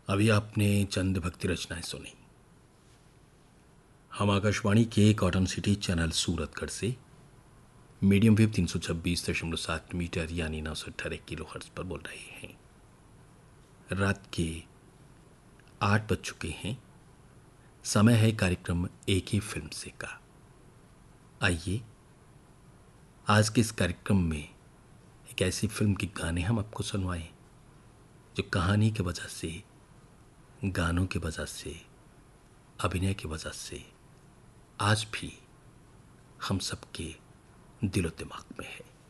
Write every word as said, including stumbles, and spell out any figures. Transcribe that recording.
अभी आपने चंद भक्ति रचनाएं सुनी। हम आकाशवाणी के कॉटन सिटी चैनल सूरतगढ़ से मीडियम वेव तीन सौ छब्बीस दशमलव सात मीटर यानी नौ सौ अठारह किलो हर्ट्ज पर बोल रहे हैं। रात के आठ बज चुके हैं। समय है कार्यक्रम एक ही फिल्म से का। आइए आज के इस कार्यक्रम में एक ऐसी फिल्म के गाने हम आपको सुनवाएं जो कहानी की वजह से, गानों की वजह से, अभिनय की वजह से आज भी हम सबके दिलो दिमाग में है।